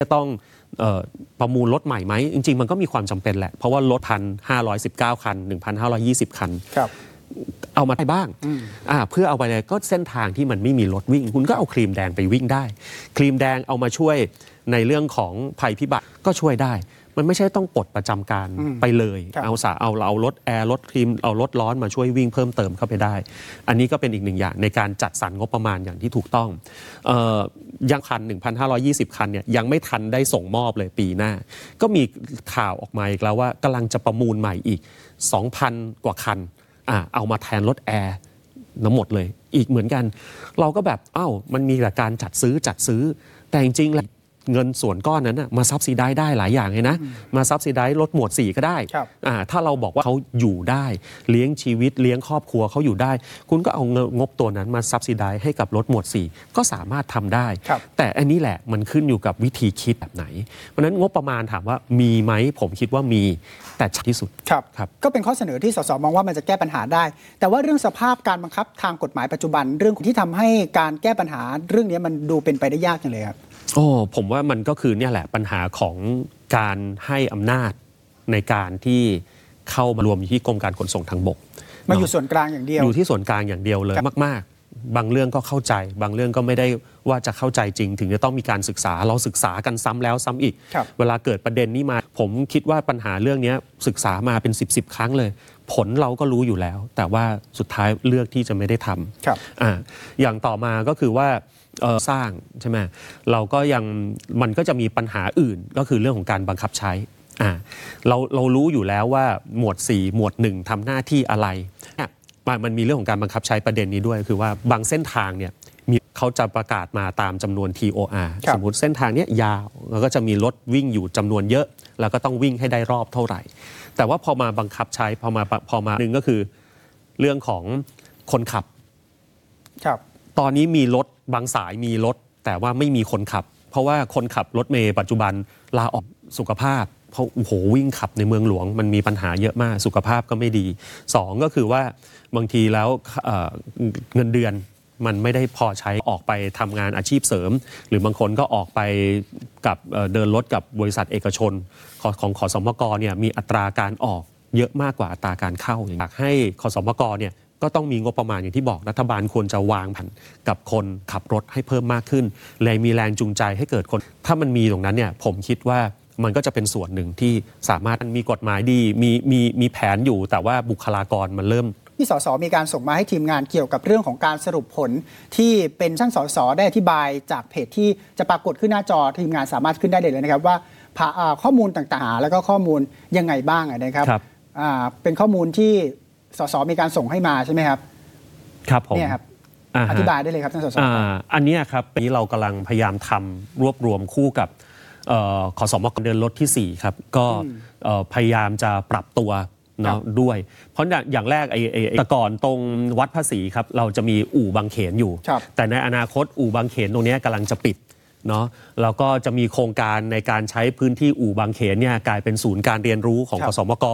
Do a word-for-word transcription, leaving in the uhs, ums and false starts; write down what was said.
จะต้องเอ่อประมูลรถใหม่ไหมจริงๆมันก็มีความจำเป็นแหละเพราะว่ารถพันห้าร้อยสิบเก้าคัน หนึ่งพันห้าร้อยยี่สิบ คันเอามาได้บ้างอ่าเพื่อเอาไปเลยก็เส้นทางที่มันไม่มีรถวิ่งคุณก็เอาครีมแดงไปวิ่งได้ครีมแดงเอามาช่วยในเรื่องของภัยพิบัติก็ช่วยได้มันไม่ใช่ต้องปลดประจำการไปเลยเอาสาเอาเรารถแอร์รถครีมเอารถร้อนมาช่วยวิ่งเพิ่มเติมเข้าไปได้อันนี้ก็เป็นอีกหนึ่งอย่างในการจัดสรรงบประมาณอย่างที่ถูกต้องเอ่อยังคัน หนึ่งพันห้าร้อยยี่สิบ คันเนี่ยยังไม่ทันได้ส่งมอบเลยปีหน้าก็มีข่าวออกมาอีกแล้วว่ากำลังจะประมูลใหม่อีก สองพัน กว่าคันอ่าเอามาแทนรถแอร์ทั้งหมดเลยอีกเหมือนกันเราก็แบบอ้าวมันมีแต่การจัดซื้อจัดซื้อแต่จริงๆแล้วเงินส่วนก้อนนั้นนะมาซับซิได้ได้หลายอย่างเลยนะมาซับซิได้ลดหมวดสี่ก็ได้ถ้าเราบอกว่าเขาอยู่ได้เลี้ยงชีวิตเลี้ยงครอบครัวเขาอยู่ได้คุณก็เอางบตัวนั้นมาซับซิได้ให้กับลดหมวดสี่ก็สามารถทำได้แต่อันนี้แหละมันขึ้นอยู่กับวิธีคิดแบบไหนเพราะนั้นงบประมาณถามว่ามีไหมผมคิดว่ามีแต่ชัดที่สุดครับครับก็เป็นข้อเสนอที่สสมองว่ามันจะแก้ปัญหาได้แต่ว่าเรื่องสภาพการบังคับทางกฎหมายปัจจุบันเรื่องที่ทำให้การแก้ปัญหาเรื่องนี้มันดูเป็นไปได้ยากจังเลยครับโอ้ผมว่ามันก็คือเนี่ยแหละปัญหาของการให้อำนาจในการที่เข้ามารวมอยู่ที่กรมการขนส่งทางบกมาอยู่ส่วนกลางอย่างเดียวอยู่ที่ส่วนกลางอย่างเดียวเลยมากๆบางเรื่องก็เข้าใจบางเรื่องก็ไม่ได้ว่าจะเข้าใจจริงถึงจะต้องมีการศึกษาเราศึกษากันซ้ำแล้วซ้ำอีกเวลาเกิดประเด็นนี้มาผมคิดว่าปัญหาเรื่องนี้ศึกษามาเป็นสิบสิบครั้งเลยผลเราก็รู้อยู่แล้วแต่ว่าสุดท้ายเลือกที่จะไม่ได้ทำอ่าอย่างต่อมาก็คือว่าสร้างใช่ไหมเราก็ยังมันก็จะมีปัญหาอื่นก็คือเรื่องของการบังคับใช้อ่าเราเรารู้อยู่แล้วว่าหมวดสี่หมวดหนึ่งทำหน้าที่อะไรมันมีเรื่องของการบังคับใช้ประเด็นนี้ด้วยคือว่าบางเส้นทางเนี่ยมีเขาจะประกาศมาตามจำนวน ที โอ อาร์ สมมติเส้นทางนี้ยาวแล้วก็จะมีรถวิ่งอยู่จำนวนเยอะแล้วก็ต้องวิ่งให้ได้รอบเท่าไหร่แต่ว่าพอมาบังคับใช้พอมาพอมาหนึ่งก็คือเรื่องของคนขับครับตอนนี้มีรถบางสายมีรถแต่ว่าไม่มีคนขับเพราะว่าคนขับรถเมล์ปัจจุบันลาออกสุขภาพเพราะโอ้โหวิ่งขับในเมืองหลวงมันมีปัญหาเยอะมากสุขภาพก็ไม่ดีสองก็คือว่าบางทีแล้ว เอ่อ เงินเดือนมันไม่ได้พอใช้ออกไปทำงานอาชีพเสริมหรือบางคนก็ออกไปกับเดินรถกับบริษัทเอกชนของขสมกเนี่ยมีอัตราการออกเยอะมากกว่าอัตราการเข้าอยากให้ขสมกเนี่ยก็ต้องมีงบประมาณอย่างที่บอกรัฐบาลควรจะวางแผนกับคนขับรถให้เพิ่มมากขึ้นเลยมีแรงจูงใจให้เกิดคนถ้ามันมีตรงนั้นเนี่ยผมคิดว่ามันก็จะเป็นส่วนหนึ่งที่สามารถมีกฎหมายดีมีมีมีแผนอยู่แต่ว่าบุคลากรมันเริ่มที่สสมีการส่งมาให้ทีมงานเกี่ยวกับเรื่องของการสรุปผลที่เป็นท่านสสได้อธิบายจากเพจที่จะปรากฏขึ้นหน้าจอทีมงานสามารถขึ้นได้เลยนะครับว่าข้อมูลต่างๆแล้วก็ข้อมูลยังไงบ้างนะครับเป็นข้อมูลที่สสมีการส่งให้มาใช่ไหมครับครับผมเนี่ยครับอธิบายได้เลยครับท่านสสอันนี้ครับนี้เรากำลังพยายามทำรวบรวมคู่กับขสมกเดินรถที่สี่ครับก็พยายามจะปรับตัวเนาะด้วยเพราะอย่างแรกไอ้ไอ้แต่ก่อนตรงวัดภาษีครับเราจะมีอู่บางเขนอยู่แต่ในอนาคตอู่บางเขนตรงนี้กำลังจะปิดเนาะแล้วก็จะมีโครงการในการใช้พื้นที่อู่บางเขนเนี่ยกลายเป็นศูนย์การเรียนรู้ของขสมก